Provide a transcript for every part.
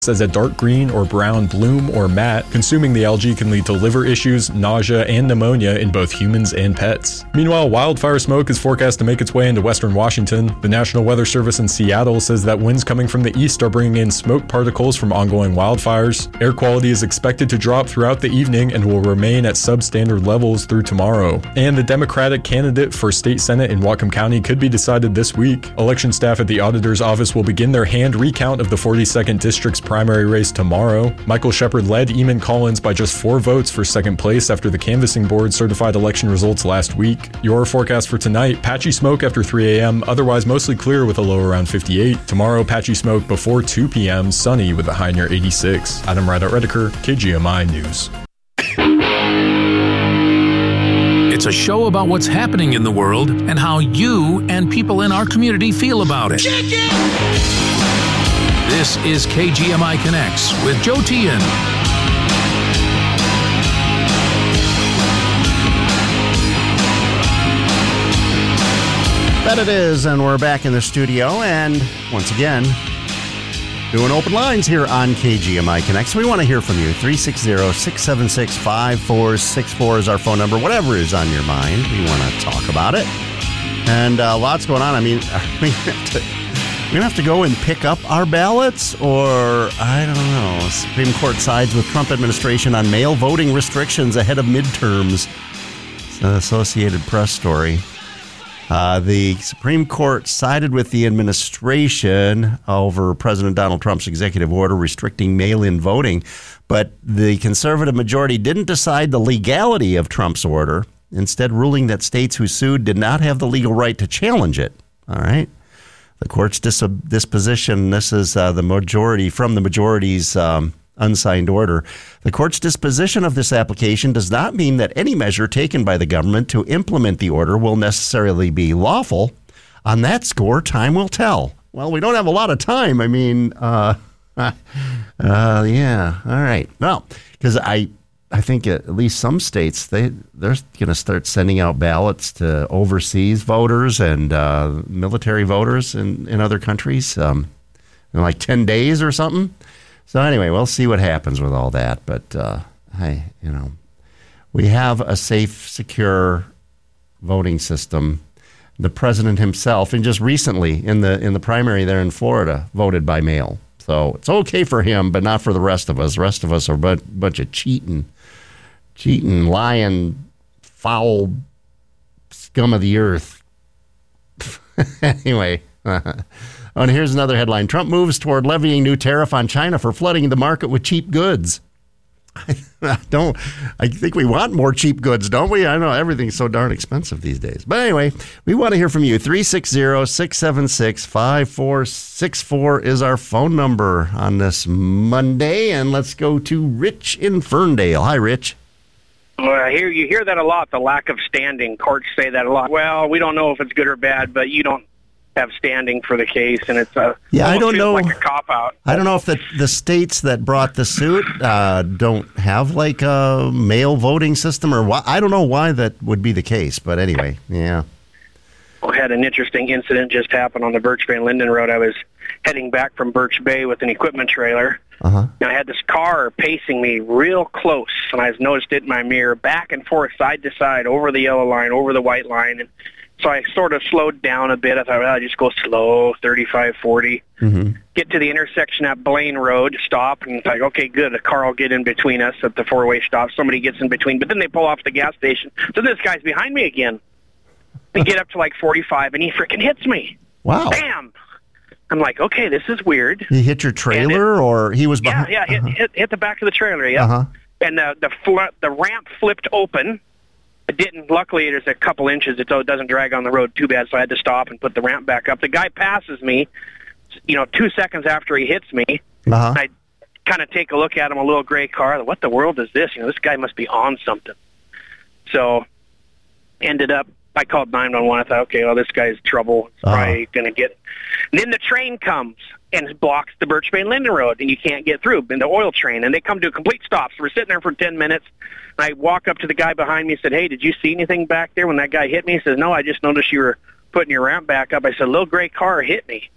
as a dark green or brown bloom or matte. Consuming the algae can lead to liver issues, nausea, and pneumonia in both humans and pets. Meanwhile, wildfire smoke is forecast to make its way into western Washington. The National Weather Service in Seattle says that winds coming from the east are bringing in smoke particles from ongoing wildfires. Air quality is expected to drop throughout the evening and will remain at substandard levels through tomorrow. And the Democratic candidate for state senate in Whatcom County could be decided this week. Election staff at the auditor's office will begin their hand recount of the 42nd district's primary race tomorrow. Michael Shepard led Eamon Collins by just 4 votes for second place after the canvassing board certified election results last week. Your forecast for tonight: patchy smoke after 3 a.m., otherwise mostly clear with a low around 58. Tomorrow, patchy smoke before 2 p.m., sunny with a high near 86. Adam Rideout-Redeker, KGMI News. It's a show about what's happening in the world and how you and people in our community feel about it. This is KGMI Connects with Joe Tian. That it is, and we're back in the studio, and once again, doing open lines here on KGMI Connects. We want to hear from you. 360-676-5464 is our phone number. Whatever is on your mind, we want to talk about it. And lots going on. I mean, we're going to have to go and pick up our ballots, or, I don't know, Supreme Court sides with Trump administration on mail voting restrictions ahead of midterms. It's an Associated Press story. The Supreme Court sided with the administration over President Donald Trump's executive order restricting mail-in voting, but the conservative majority didn't decide the legality of Trump's order, instead ruling that states who sued did not have the legal right to challenge it. All right. The court's disposition, this is the majority from the majority's unsigned order. The court's disposition of this application does not mean that any measure taken by the government to implement the order will necessarily be lawful. On that score, time will tell. Well, we don't have a lot of time. I mean, yeah, all right. Well, because I think at least some states, they're going to start sending out ballots to overseas voters and military voters in other countries in like 10 days or something. So anyway, we'll see what happens with all that. But, hey, we have a safe, secure voting system. The president himself, and just recently in the primary there in Florida, voted by mail. So it's okay for him, but not for the rest of us. The rest of us are a bunch of cheating, lying, foul scum of the earth. Anyway, and here's another headline. Trump moves toward levying new tariff on China for flooding the market with cheap goods. I think we want more cheap goods, don't we? I know everything's so darn expensive these days. But anyway, we want to hear from you. 360-676-5464 is our phone number on this Monday. And let's go to Rich in Ferndale. Hi, Rich. Well, you hear that a lot, the lack of standing. Courts say that a lot. Well, we don't know if it's good or bad, but you don't have standing for the case, and it's I don't know, like a cop-out. I don't know if the states that brought the suit don't have like a mail voting system, or why. I don't know why that would be the case, but anyway, yeah. I had an interesting incident just happen on the Birch Bay and Linden Road. I was heading back from Birch Bay with an equipment trailer. And I had this car pacing me real close, and I noticed it in my mirror, back and forth, side to side, over the yellow line, over the white line, and so I sort of slowed down a bit. I thought, well, I'll just go slow, 35, 40. Get to the intersection at Blaine Road, stop, and it's like, okay, good. A car will get in between us at the four-way stop. Somebody gets in between, but then they pull off the gas station. So this guy's behind me again. We get up to like 45, and he freaking hits me. Wow. Bam! I'm like, okay, this is weird. He hit your trailer, or he was behind? Yeah, hit the back of the trailer, yeah. And the ramp flipped open. It didn't. Luckily, there's a couple inches. It doesn't drag on the road too bad, so I had to stop and put the ramp back up. The guy passes me, 2 seconds after he hits me. I kind of take a look at him, a little gray car. What the world is this? This guy must be on something. So, ended up, I called 911. I thought, okay, well, this guy's trouble. He's probably going to get... And then the train comes and blocks the Birch Bay and Linden Road, and you can't get through, in the oil train. And they come to a complete stop. So we're sitting there for 10 minutes. And I walk up to the guy behind me and said, hey, did you see anything back there when that guy hit me? He says, no, I just noticed you were putting your ramp back up. I said, a little gray car hit me.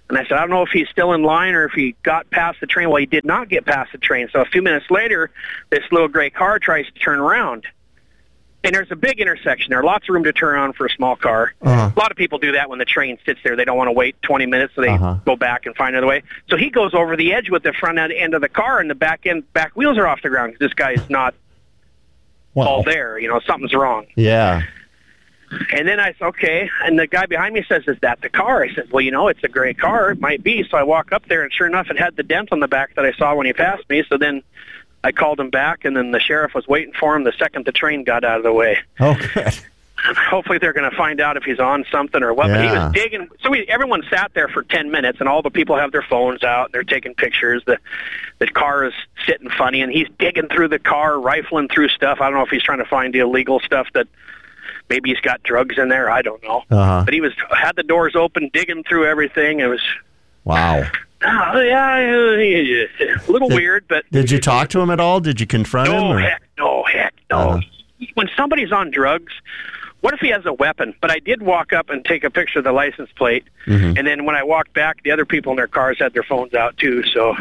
And I said, I don't know if he's still in line or if he got past the train. Well, he did not get past the train. So a few minutes later, this little gray car tries to turn around. And there's a big intersection there, lots of room to turn around for a small car. A lot of people do that when the train sits there. They don't want to wait 20 minutes, so they go back and find another way. So he goes over the edge with the front end of the car, and the back wheels are off the ground because this guy's not all there. Something's wrong. Yeah. And then I said, okay. And the guy behind me says, is that the car? I said, well, it's a gray car. It might be. So I walk up there, and sure enough, it had the dent on the back that I saw when he passed me. So then I called him back, and then the sheriff was waiting for him the second the train got out of the way. Oh, good. Hopefully they're going to find out if he's on something or what. Yeah. But he was digging. So everyone sat there for 10 minutes, and all the people have their phones out, and they're taking pictures. The car is sitting funny, and he's digging through the car, rifling through stuff. I don't know if he's trying to find the illegal stuff that maybe he's got drugs in there. I don't know. But he had the doors open, digging through everything. It was... Wow. Yeah, a little weird, but... Did you talk to him at all? Did you confront him? Or? Heck no. When somebody's on drugs, what if he has a weapon? But I did walk up and take a picture of the license plate, and then when I walked back, the other people in their cars had their phones out too, so...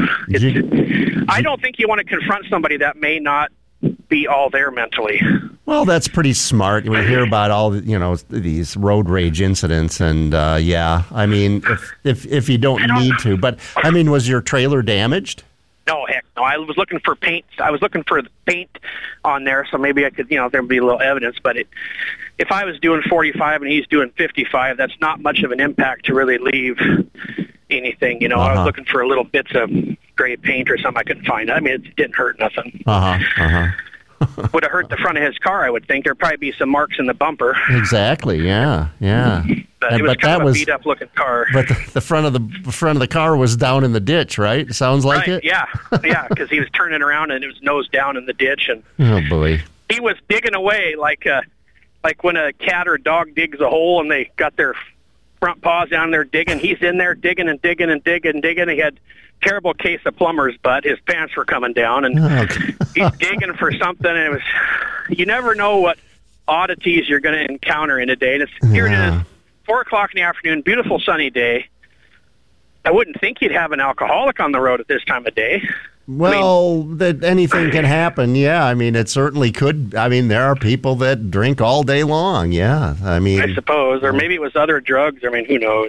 I don't think you want to confront somebody that may not be all there mentally. Well, that's pretty smart. We hear about all these road rage incidents, and I mean, if you don't need to, but I mean, was your trailer damaged? No, heck no. I was looking for paint. I was looking for the paint on there, so maybe I could, there'd be a little evidence. But if I was doing 45 and he's doing 55, that's not much of an impact to really leave anything. I was looking for little bits of gray paint or something I couldn't find. I mean, it didn't hurt nothing. Would have hurt the front of his car, I would think. There'd probably be some marks in the bumper. Exactly. Yeah. But it was kind of a beat-up looking car. But the front of the car was down in the ditch, right? Sounds like it. Yeah, because he was turning around and it was nose down in the ditch, and oh boy, he was digging away like when a cat or a dog digs a hole and they got their front paws down there digging. He's in there digging and digging and digging and digging. He had terrible case of plumber's butt. His pants were coming down, and he's digging for something. And you never know what oddities you're going to encounter in a day. And here it is, 4:00 in the afternoon, beautiful sunny day. I wouldn't think you'd have an alcoholic on the road at this time of day. Well, that anything can happen. Yeah, I mean, it certainly could. I mean, there are people that drink all day long. Yeah, I mean, I suppose, or maybe it was other drugs. I mean, who knows?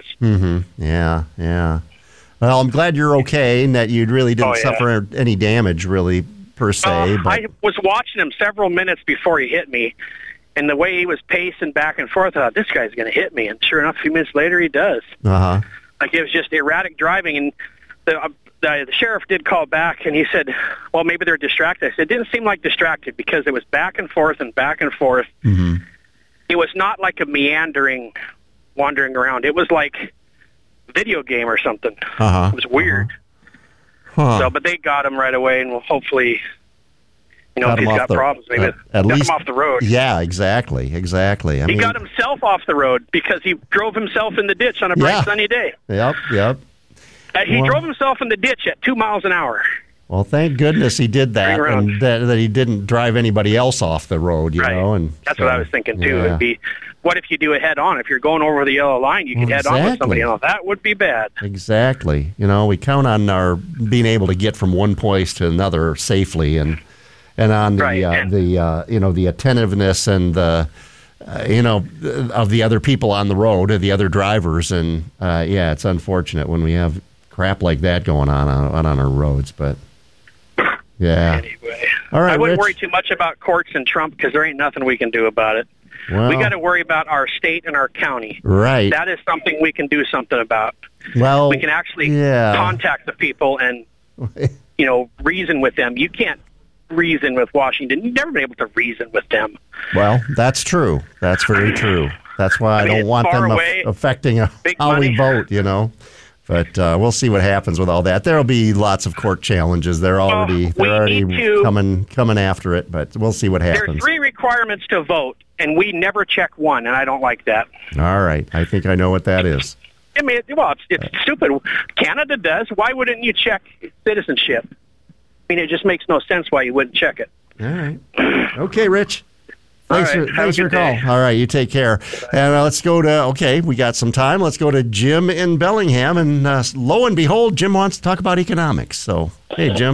Yeah. Well, I'm glad you're okay and that you really didn't suffer any damage, really, per se. But I was watching him several minutes before he hit me, and the way he was pacing back and forth, I thought, this guy's going to hit me. And sure enough, a few minutes later, he does. Like, it was just erratic driving, and the sheriff did call back, and he said, well, maybe they're distracted. I said, it didn't seem like distracted because it was back and forth and back and forth. It was not like a meandering, wandering around. It was like video game or something. It was weird. So, but they got him right away, and we'll hopefully, if he's got problems, maybe at least him off the road. Yeah, exactly. I mean, got himself off the road because he drove himself in the ditch on a bright sunny day. Yep. He drove himself in the ditch at 2 miles an hour. Well, thank goodness he did that, and that he didn't drive anybody else off the road, you know. And that's what I was thinking, too. It'd be, what if you do it head-on? If you're going over the yellow line, you could head on with somebody else. That would be bad. Exactly. We count on our being able to get from one place to another safely, and on the attentiveness and the of the other people on the road, the other drivers, and it's unfortunate when we have crap like that going on our roads, but anyway, all right, I wouldn't Rich. worry too much about courts and Trump because there ain't nothing we can do about it. Well, we got to worry about our state and our county. Right. That is something we can do something about. Well, we can actually contact the people and reason with them. You can't reason with Washington. You've never been able to reason with them. Well, that's true. That's very true. That's why I don't want them affecting how we vote, But we'll see what happens with all that. There'll be lots of court challenges. They're already coming after it, but we'll see what happens. There are 3 requirements to vote, and we never check one, and I don't like that. All right. I think I know what that is. I mean, it's stupid. Canada does. Why wouldn't you check citizenship? I mean, it just makes no sense why you wouldn't check it. All right. Okay, Rich. Thanks for your call. All right, you take care. And let's go to, we got some time. Let's go to Jim in Bellingham. And lo and behold, Jim wants to talk about economics. So, hey, Jim.